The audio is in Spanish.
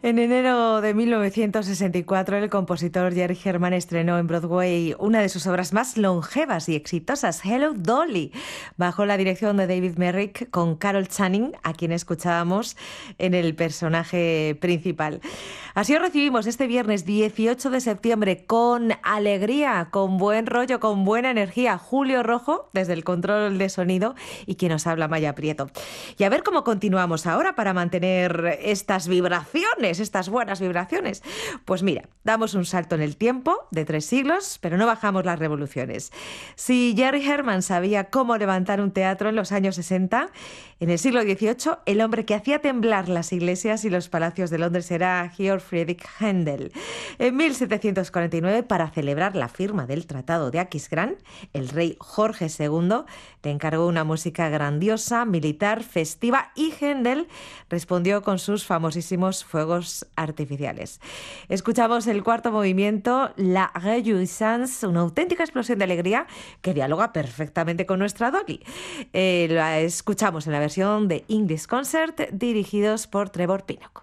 En enero de 1964, el compositor Jerry Herman estrenó en Broadway una de sus obras más longevas y exitosas, Hello Dolly, bajo la dirección de David Merrick, con Carol Channing, a quien escuchábamos en el personaje principal. Así os recibimos este viernes 18 de septiembre con alegría, con buen rollo, con buena energía. Julio Rojo, desde el control de sonido, y quien os habla, Maya Prieto. Y a ver cómo continuamos ahora para mantener estas vibraciones, estas buenas vibraciones. Pues mira, damos un salto en el tiempo de 3 siglos, pero no bajamos las revoluciones. Si Jerry Herman sabía cómo levantar un teatro en los años 60, en el siglo XVIII, el hombre que hacía temblar las iglesias y los palacios de Londres era Georg Friedrich Händel. En 1749, para celebrar la firma del Tratado de Aquisgrán, el rey Jorge II le encargó una música grandiosa, militar, festiva, y Händel respondió con sus famosísimos fuegos artificiales. Escuchamos el cuarto movimiento, La Réjouissance, una auténtica explosión de alegría que dialoga perfectamente con nuestra Dolly. La escuchamos en la versión de English Concert dirigidos por Trevor Pinnock.